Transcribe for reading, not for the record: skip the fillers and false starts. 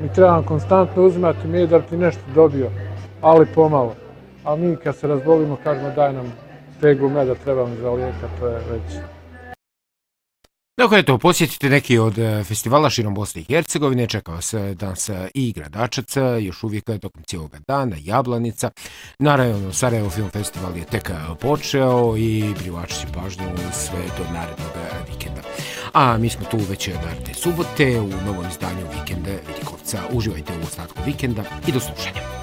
Mi trebamo konstantno uzimati med da bi ti nešto dobio, ali pomalo. A mi kad se razbolimo kažemo daj nam teglu meda, trebamo za lijeka, to je već... Dakle, eto, posjetite neki od festivala širom Bosne i Hercegovine, čekao se danas i Gradačac, još uvijek tokom cijeloga dana, Jablanica. Naravno, Sarajevo Film Festival je tek počeo i privlači će pažnju sve do narednog vikenda. A mi smo tu već naredne subote u novom izdanju Vikenda Vidikovca. Uživajte u ostatku vikenda i do slušanja.